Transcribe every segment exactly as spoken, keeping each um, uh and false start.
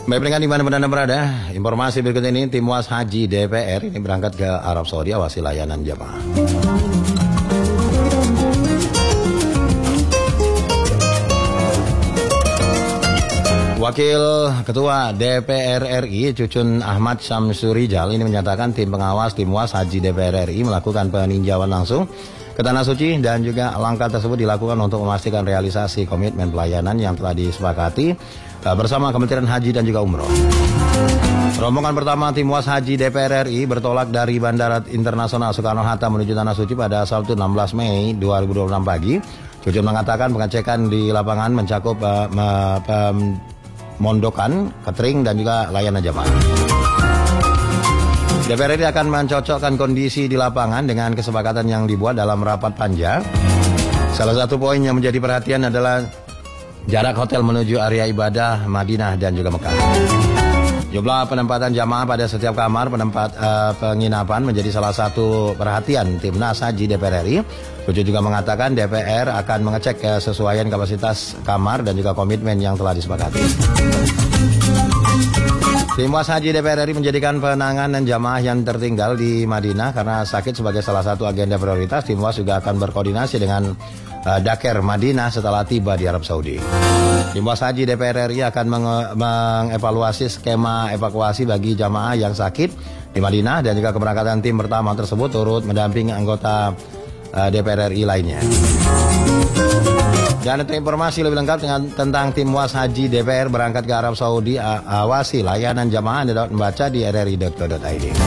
Baik pendengar di mana Anda berada, informasi berikut ini, tim W A S Haji D P R ini berangkat ke Arab Saudi awasi layanan jamaah. Wakil Ketua D P R R I Cucun Ahmad Syamsurijal ini menyatakan tim pengawas tim W A S Haji D P R R I melakukan peninjauan langsung ke Tanah Suci dan juga langkah tersebut dilakukan untuk memastikan realisasi komitmen pelayanan yang telah disepakati bersama Kementerian Haji dan juga Umroh. Rombongan pertama tim W A S Haji D P R R I bertolak dari Bandara Internasional Soekarno-Hatta menuju Tanah Suci pada Sabtu enam belas Mei dua ribu dua puluh enam pagi. Cucun mengatakan pengecekan di lapangan mencakup uh, pemondokan, catering dan juga layanan jamaah. D P R R I akan mencocokkan kondisi di lapangan dengan kesepakatan yang dibuat dalam rapat panja. Salah satu poin yang menjadi perhatian adalah jarak hotel menuju area ibadah Madinah dan juga Mekah. Jumlah penempatan jamaah pada setiap kamar penempat uh, penginapan menjadi salah satu perhatian Timnas Haji D P R R I. Cucu juga mengatakan D P R akan mengecek kesesuaian kapasitas kamar dan juga komitmen yang telah disepakati. Tim W A S Haji D P R R I menjadikan penanganan jamaah yang tertinggal di Madinah karena sakit sebagai salah satu agenda prioritas. Tim W A S juga akan berkoordinasi dengan uh, Daker Madinah setelah tiba di Arab Saudi. Tim W A S Haji D P R R I akan menge- mengevaluasi skema evakuasi bagi jamaah yang sakit di Madinah dan juga keberangkatan tim pertama tersebut turut mendampingi anggota uh, D P R R I lainnya. Dan untuk informasi lebih lengkap dengan, tentang tim W A S Haji D P R berangkat ke Arab Saudi awasi layanan jamaah Anda dapat membaca di r r i dot co dot i d.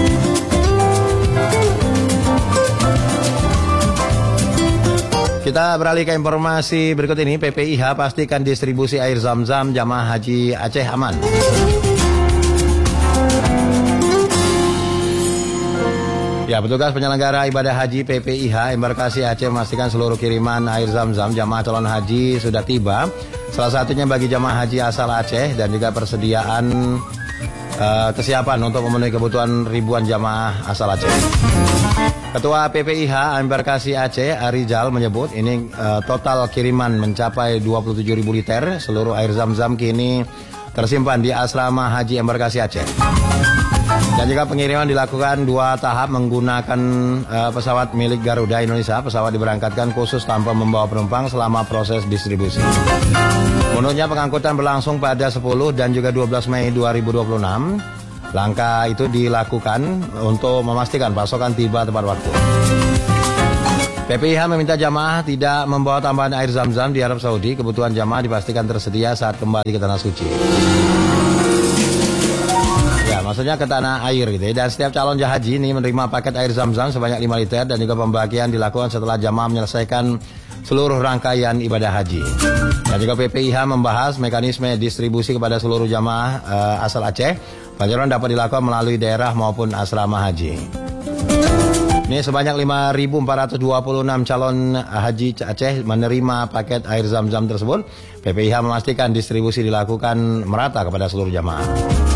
Kita beralih ke informasi berikut ini. P P I H pastikan distribusi air zam-zam jamaah haji Aceh aman. Ya, petugas penyelenggara ibadah haji P P I H Embarkasi Aceh memastikan seluruh kiriman air zam-zam jamaah calon haji sudah tiba. Salah satunya bagi jamaah haji asal Aceh dan juga persediaan uh, kesiapan untuk memenuhi kebutuhan ribuan jamaah asal Aceh. Ketua P P I H Embarkasi Aceh Arizal menyebut ini uh, total kiriman mencapai dua puluh tujuh ribu liter. Seluruh air zam-zam kini tersimpan di asrama haji Embarkasi Aceh. Dan juga pengiriman dilakukan dua tahap menggunakan uh, pesawat milik Garuda Indonesia. Pesawat diberangkatkan khusus tanpa membawa penumpang selama proses distribusi. Menurutnya pengangkutan berlangsung pada sepuluh dan juga dua belas Mei dua ribu dua puluh enam. Langkah itu dilakukan untuk memastikan pasokan tiba tepat waktu. P P I H meminta jamaah tidak membawa tambahan air zam-zam di Arab Saudi. Kebutuhan jamaah dipastikan tersedia saat kembali ke Tanah Suci. Ya, maksudnya ke tanah air gitu ya. Dan setiap calon haji ini menerima paket air zam-zam sebanyak lima liter dan juga pembagian dilakukan setelah jamaah menyelesaikan seluruh rangkaian ibadah haji. Dan juga P P I H membahas mekanisme distribusi kepada seluruh jamaah uh, asal Aceh. Penyaluran dapat dilakukan melalui daerah maupun asrama haji. Ini sebanyak lima ribu empat ratus dua puluh enam calon haji Aceh menerima paket air zam-zam tersebut. P P I H memastikan distribusi dilakukan merata kepada seluruh jamaah.